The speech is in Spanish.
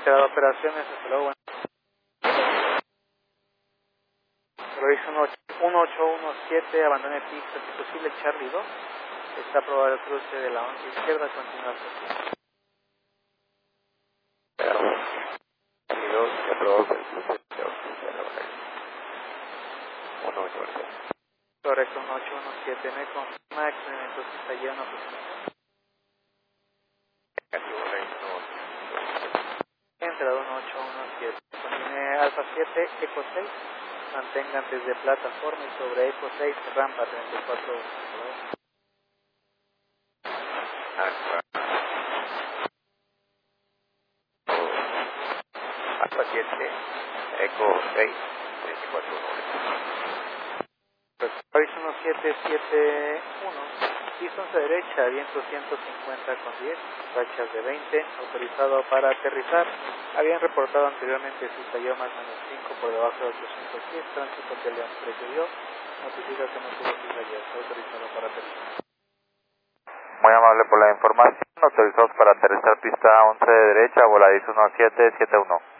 reiterada operaciones, hasta luego. Revisa 1817, abandone pista, si posible Charlie 2. Está aprobado el cruce de la 11 izquierda, continuar. Charlie 2, se aprobó el cruce de la 11 izquierda. 1817. Correcto, 1817, me confirma, experimento que está lleno, Negativo, entrada 1817, continúe Alfa 7, Eco 6, mantengan desde plataforma y sobre Eco 6, rampa 34. Alfa 7, Eco 6, 34. Paris 1771, distancia derecha, viento 150 con 10, rachas de 20, autorizado para aterrizar. Habían reportado anteriormente si cayó más o menos 5 por debajo de 810, tránsito que le han precedido, notifica que no tuvo cita, autorizado para aterrizar. Muy amable por la información, autorizados para aterrizar pista 11 de derecha, Volaris 1771.